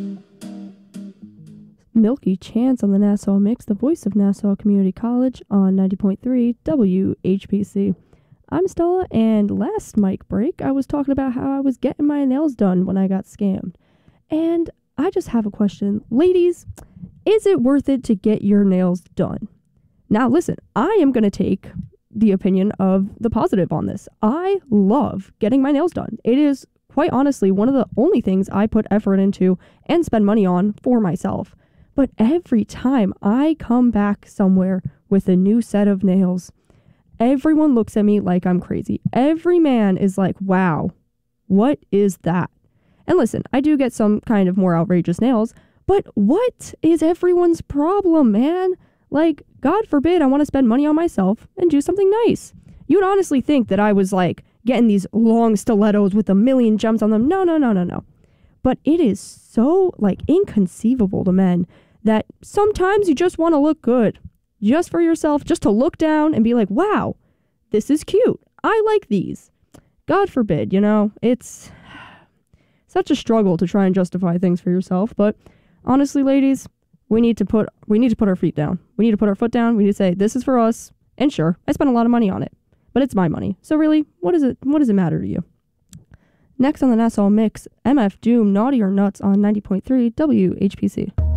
Milky Chance on the Nassau Mix, the voice of Nassau Community College on 90.3 WHPC. I'm Stella, and last mic break, I was talking about how I was getting my nails done when I got scammed. And I just have a question. Ladies, is it worth it to get your nails done? Now listen, I am going to take the opinion of the positive on this. I love getting my nails done. It is, quite honestly, one of the only things I put effort into and spend money on for myself. But every time I come back somewhere with a new set of nails, everyone looks at me like I'm crazy. Every man is like, wow, what is that? And listen, I do get some kind of more outrageous nails, but what is everyone's problem, man? Like, God forbid I want to spend money on myself and do something nice. You'd honestly think that I was like getting these long stilettos with a million gems on them. No. But it is so like inconceivable to men that sometimes you just want to look good just for yourself, just to look down and be like, wow, this is cute. I like these. God forbid, it's such a struggle to try and justify things for yourself. But honestly, ladies, we need to put our feet down. We need to put our foot down. We need to say, this is for us. And sure, I spent a lot of money on it, but it's my money. So really, what does it matter to you? Next on the Nassau Mix, MF Doom, Naughty or Nuts on 90.3 WHPC.